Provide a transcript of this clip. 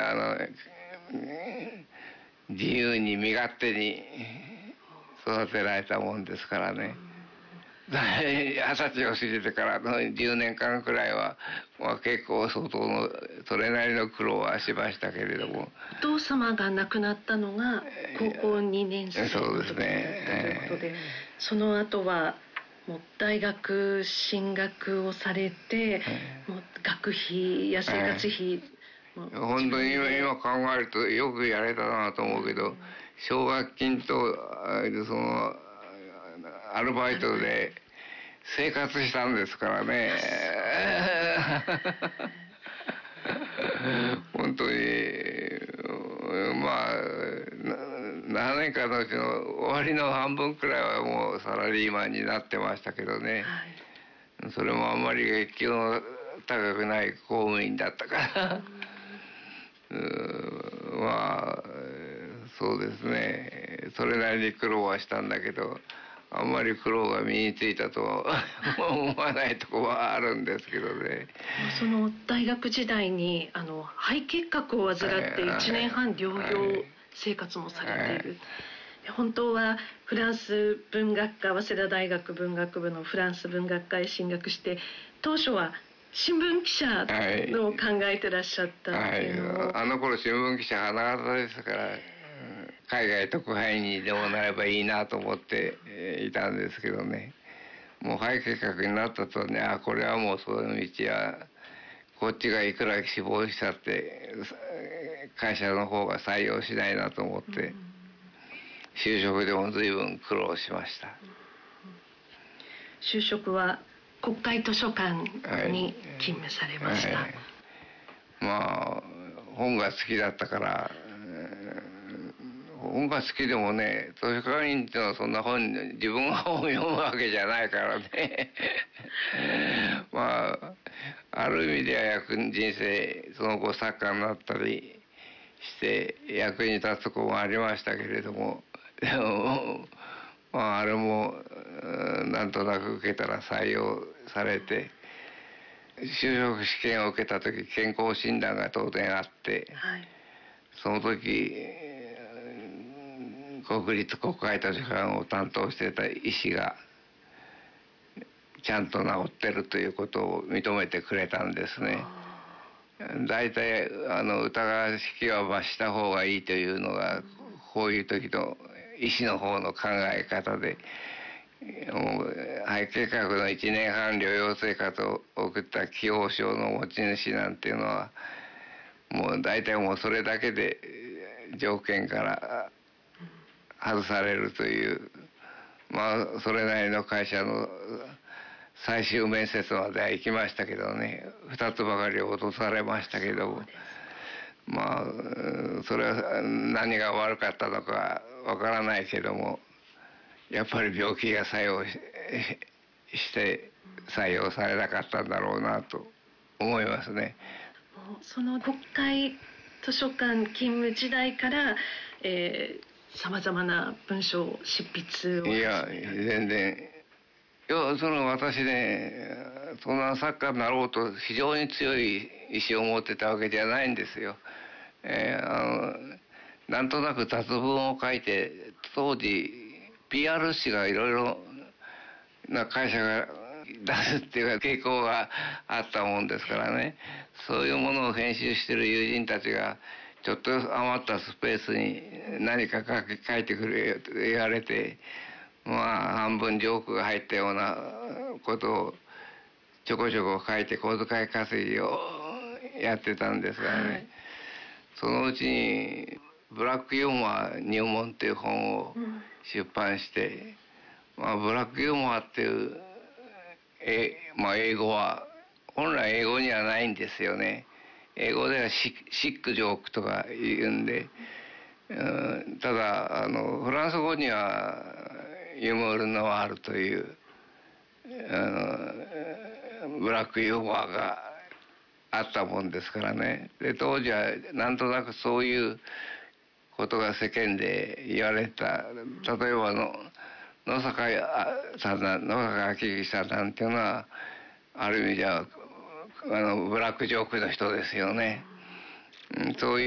自由に身勝手に育てられたもんですからね。20歳を過ぎてからの10年間くらいは、結構相当のそれなりの苦労はしましたけれども。 お父様が亡くなったのが高校2年生の時だったということで、その後はもう大学進学をされて、もう学費や生活費、 本当に今考えるとよくやれたなと思うけど、奨学金とそのアルバイトで生活したんですからね。本当に7年間のうちの終わりの半分くらいはもうサラリーマンになってましたけどね、それもあんまり月給の高くない公務員だったからそうですね、それなりに苦労はしたんだけど、あんまり苦労が身についたとは思わないところはあるんですけどね。 その大学時代に肺結核を患って1年半療養生活もされている。本当はフランス文学科、早稲田大学文学部のフランス文学科へ進学して、当初は新聞記者を考えてらっしゃったっていうのを、 あの頃新聞記者花形ですから、海外特派員にでもなればいいなと思っていたんですけどね、もう肺結核になったとね、これはもうその道はこっちがいくら死亡したって会社の方が採用しないなと思って、就職でも随分苦労しました。 就職は国会図書館に勤務されました。 本が好きだったから、本が好きでもね、図書館員っていうのはそんな自分が本を読むわけじゃないからねある意味では人生その後作家になったりして役に立つところもありましたけれども、でもあれもなんとなく受けたら採用されて、就職試験を受けた時健康診断が当然あって、その時国立国会図書館を担当していた医師がちゃんと治ってるということを認めてくれたんですね。大体疑わしきは罰した方がいいというのがこういう時の医師の方の考え方で、もう肺結核の1年半療養生活を送った既往症の持ち主なんていうのはもう大体もうそれだけで条件から外されるという、それなりの会社の最終面接までは行きましたけどね、2つばかり落とされましたけど、それは何が悪かったのかわからないけども、やっぱり病気が作用して採用されなかったんだろうなと思いますね。 その国会図書館勤務時代からさまざまな文章を執筆を全然私ね、そんな作家になろうと非常に強い意志を持ってたわけじゃないんですよ。なんとなく雑文を書いて、当時 PR 誌がいろいろな会社が出すっていう傾向があったもんですからね、そういうものを編集してる友人たちがちょっと余ったスペースに何か書いてくれと言われて、半分ジョークが入ったようなことをちょこちょこ書いて小遣い稼ぎをやってたんですがね、そのうちにブラックユーモア入門っていう本を出版して、ブラックユーモアっていう英語は本来英語にはないんですよね。英語ではシックジョークとか言うんで、ただフランス語にはユモール・ノワールというブラックユーモアがあったもんですからね。で当時はなんとなくそういうことが世間で言われた。例えば野坂昭之さんなんていうのはある意味じゃブラックジョークの人ですよね。そういう